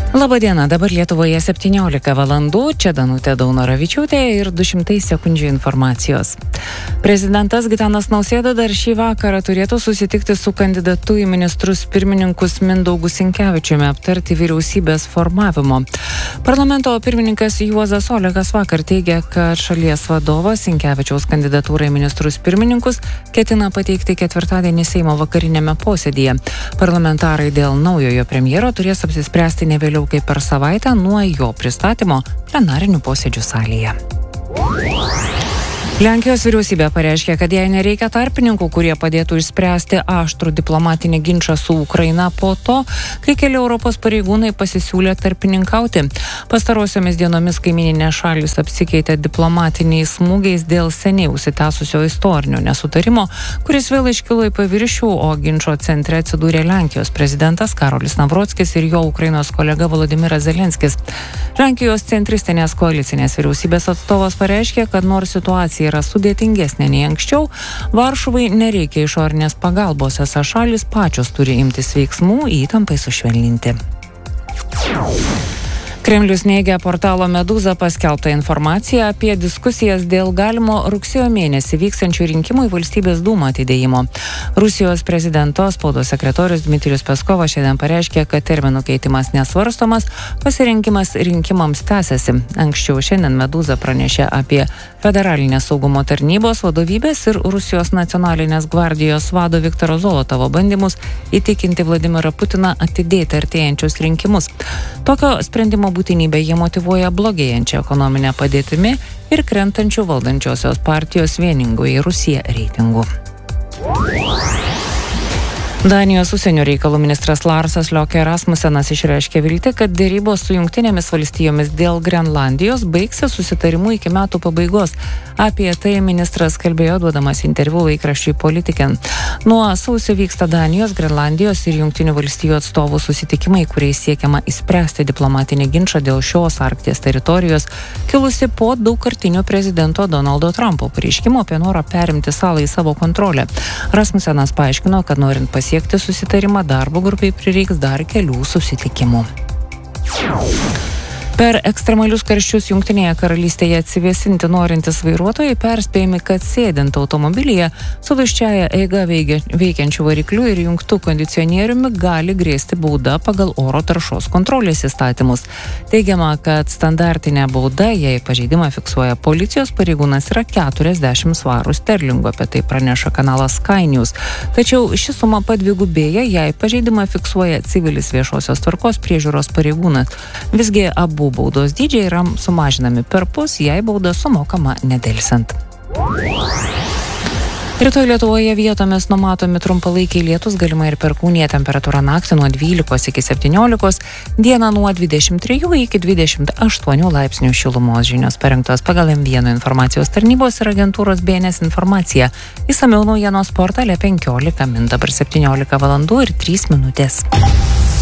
Labadiena, dabar Lietuvoje 17 valandų, čia Danutė Daunoravičiūtė ir 200 sekundžių informacijos. Prezidentas Gitanas Nausėda dar šį vakarą turėtų susitikti su kandidatu į ministrus pirmininkus Mindaugu Sinkevičiumi aptarti vyriausybės formavimo. Parlamento pirmininkas Juozas Olekas vakar teigė, kad šalies vadovas Sinkevičiaus kandidatūrą į ministrus pirmininkus ketina pateikti ketvirtadienį Seimo vakarinėme posėdyje. Parlamentarai dėl naujojo premjero turės apsispręsti ne vėliau kaip per savaitę nuo jo pristatymo plenarinių posėdžių salėje. Lenkijos vyriausybė pareiškė, kad jai nereikia tarpininkų, kurie padėtų išspręsti aštrų diplomatinį ginčą su Ukraina po to, kai keli Europos pareigūnai pasisiūlė tarpininkauti. Pastarosiomis dienomis kaimyninės šalys apsikeitė diplomatiniais smūgiais dėl seniai užsitęsusio istorinio nesutarimo, kuris vėl iškilo į paviršių, o ginčo centre atsidūrė Lenkijos prezidentas Karolis Navrockis ir jo Ukrainos kolega Volodymyras Zelenskis. Lenkijos centristinės koalicinės vyriausybės atstovas pareiškė, kad nors situacija yra sudėtingesnė nei anksčiau, Varšuvai nereikia išorinės pagalbos, esą šalis pačios turi imtis veiksmų įtampai sušvelninti. Kremlius neigia portalo Meduza paskelbtą informaciją apie diskusijas dėl galimo rugsėjo mėnesį vykstančių rinkimų į Valstybės dūmą atidėjimo. Rusijos prezidento spaudos sekretorius Dmitrijus Peskovas šiandien pareiškė, kad terminų keitimas nesvarstomas, pasirinkimas rinkimams tęsiasi. Anksčiau šiandien Meduza pranešė apie Federalinės saugumo tarnybos vadovybės ir Rusijos nacionalinės gvardijos vado Viktoro Zolotovo bandymus įtikinti Vladimirą Putiną atidėti artėjančius rinkimus. Tokio sprendimo būtinybę jie motyvuoja blogėjančią ekonominę padėtimi ir krentančių valdančiosios partijos Vieningoji Rusija reitingų. Danijos užsienio reikalų ministras Larsas Løkke Rasmussenas išreiškė viltį, kad dėrybos su Jungtinėmis valstijomis dėl Grenlandijos baigsis susitarimu iki metų pabaigos. Apie tai ministras kalbėjo duodamas interviu laikraščiui Politiken. Nuo sausio vyksta Danijos, Grenlandijos ir Jungtinių valstijų atstovų susitikimai, kuriais siekiama išspręsti diplomatinį ginčą dėl šios Arkties teritorijos, kilusi po daugkartinio prezidento Donaldo Trumpo pareiškimo apie norą perimti salą į savo kontrolę. Rasmussenas paaiškino, kad norint pasiekti susitarimą darbo grupiai prireiks dar kelių susitikimų. Per ekstremalius karščius Jungtinėje karalystėje atsivėsinti norintys vairuotojai perspėjami, kad sėdint automobilyje su tuščiaja eiga veikiančių variklių ir įjungtų kondicionieriumi gali grėsti bauda pagal oro taršos kontrolės įstatymus. Teigiama, kad standartinė bauda, jei pažeidimą fiksuoja policijos pareigūnas, yra 40 svarų sterlingų, apie tai praneša kanalas Sky News. Tačiau ši suma padvigubėja, jei pažeidimą fiksuoja civilis viešosios tvarkos priežiūros pareigūnas. Visgi abu baudos dydžiai yra sumažinami perpus, jei bauda sumokama nedelsiant. Rytoj Lietuvoje vietomis numatomi trumpalaikiai lietus, galima ir perkūnija, temperatūra naktį nuo 12 iki 17, dieną nuo 23 iki 28 laipsnių šilumos. Žinios parengtos pagal M1 informacijos tarnybos ir agentūros BNS informacija. Išsamiau naujienos portale 15 min, dabar 17 valandų ir 3 minutės.